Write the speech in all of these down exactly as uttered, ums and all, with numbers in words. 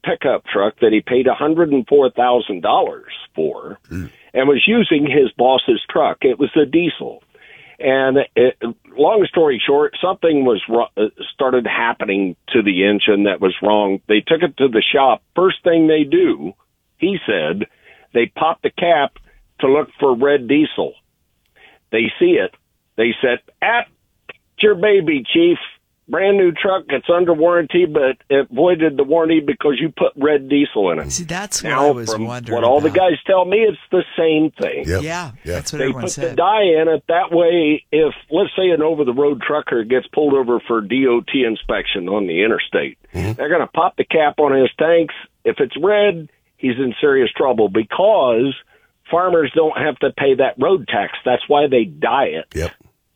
pickup truck that he paid one hundred four thousand dollars for mm. and was using his boss's truck. It was a diesel. And it, long story short, something was started happening to the engine that was wrong. They took it to the shop. First thing they do, he said, they pop the cap to look for red diesel. They see it. They said, "Ah, it's your baby, Chief. Brand new truck. It's under warranty, but it voided the warranty because you put red diesel in it." See, that's what now, I was from wondering what all about. the guys tell me, it's the same thing. Yep. Yeah, yep. That's what they everyone put said. the dye in it. That way, if, let's say, an over-the-road trucker gets pulled over for D O T inspection on the interstate, mm-hmm. they're going to pop the cap on his tanks. If it's red, he's in serious trouble because farmers don't have to pay that road tax. That's why they dye it. Yep.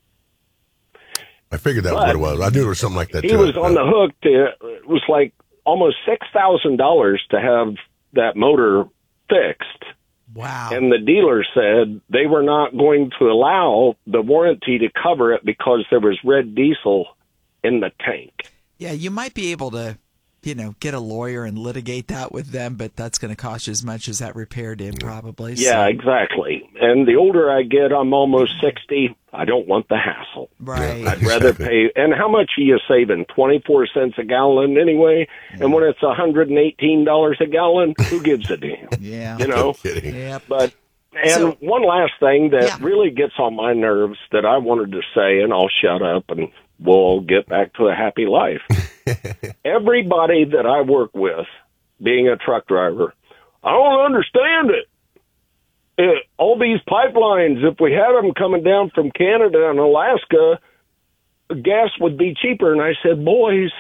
I figured that was what it was. I knew there was something like that, he too. He was on the hook. To, it was like almost six thousand dollars to have that motor fixed. Wow. And the dealer said they were not going to allow the warranty to cover it because there was red diesel in the tank. Yeah, you might be able to, you know, get a lawyer and litigate that with them, but that's going to cost you as much as that repair did, probably. Yeah, so. exactly. And the older I get, I'm almost sixty. I don't want the hassle. Right. I'd rather pay. And how much are you saving? twenty-four cents a gallon anyway? Yeah. And when it's one hundred eighteen dollars a gallon, who gives a damn? Yeah. You know? Yep. But, and so, one last thing that yeah. really gets on my nerves that I wanted to say, and I'll shut up and we'll get back to a happy life. Everybody that I work with, being a truck driver, I don't understand it. it. All these pipelines, if we had them coming down from Canada and Alaska, gas would be cheaper. And I said, boys,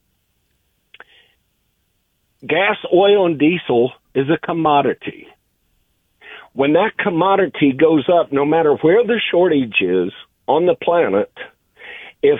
gas, oil, and diesel is a commodity. When that commodity goes up, no matter where the shortage is on the planet, if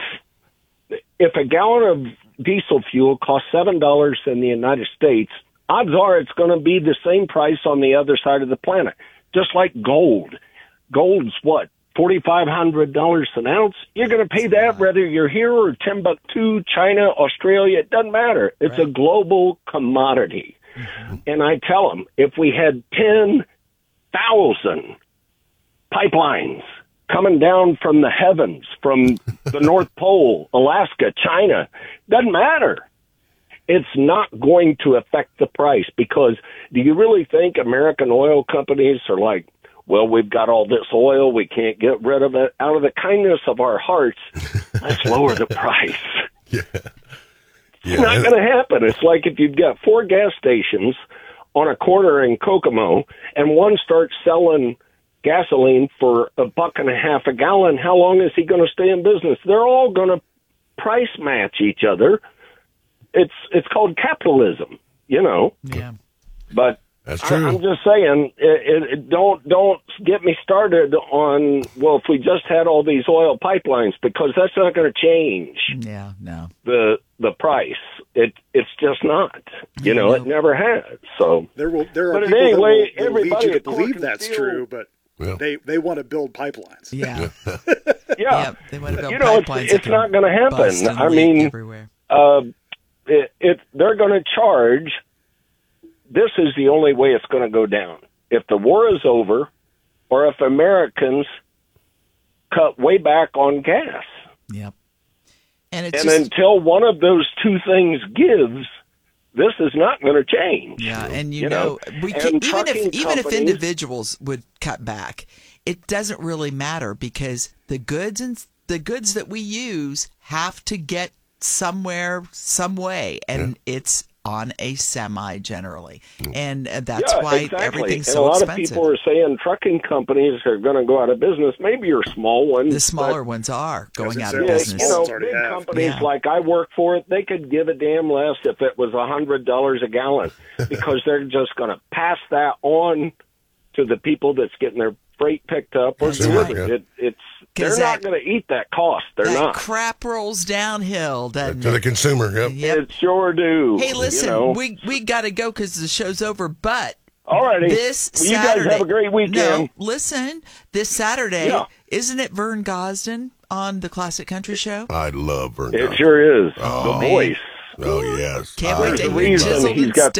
if a gallon of diesel fuel costs seven dollars in the United States, odds are it's going to be the same price on the other side of the planet. Just like gold. Gold's what, forty-five hundred dollars an ounce? You're going to pay that whether you're here or Timbuktu, China, Australia. It doesn't matter. It's right. a global commodity. Mm-hmm. And I tell them, if we had ten thousand pipelines coming down from the heavens, from the North Pole, Alaska, China, doesn't matter. It's not going to affect the price because do you really think American oil companies are like, well, we've got all this oil, we can't get rid of it. Out of the kindness of our hearts, let's lower the price. Yeah. Yeah. It's not going to happen. It's like if you've got four gas stations on a corner in Kokomo and one starts selling gasoline for a buck and a half a gallon, how long is he going to stay in business? They're all going to price match each other. It's it's called capitalism, you know. Yeah. But that's true. I, I'm just saying, it, it, don't don't get me started on, well, if we just had all these oil pipelines, because that's not going to change. Yeah, no. The the price. It it's just not. You yeah, know, no. it never has. So there will there are but people anyway, that will, will lead you to believe that's steel, true, but well. they they want to build pipelines. Yeah. yeah. yeah. They want to build you know, pipelines. It's, it's not going to happen. I mean, everywhere. Uh, it, it they're going to charge. This is the only way it's going to go down. If the war is over, or if Americans cut way back on gas. Yep. And it's and just, until one of those two things gives, this is not going to change. Yeah, and you, you know, know, we can, even if even if companies, individuals would cut back, it doesn't really matter because the goods and the goods that we use have to get somewhere, some way, and yeah. it's on a semi generally, and that's yeah, why exactly. everything's and so a lot expensive. of people are saying trucking companies are going to go out of business. Maybe your small ones. The smaller ones are going out of yeah, business. You know, big have. companies yeah. like I work for, they could give a damn less if it was a hundred dollars a gallon, because they're just going to pass that on to the people that's getting their freight picked up or delivered. Right. It, it's they're that, not going to eat that cost. They're that not. Crap rolls downhill, doesn't to it? the consumer. Yep. yep. It sure do. Hey, listen, you know? we we got to go because the show's over. But alrighty, this well, Saturday, you guys have a great weekend. No, listen, this Saturday, yeah. isn't it Vern Gosden on the Classic Country Show? I love Vern. It Gosden. sure is. Oh, the voice. Oh yes. Can't I wait to There's a hear reason Jizzled he's and got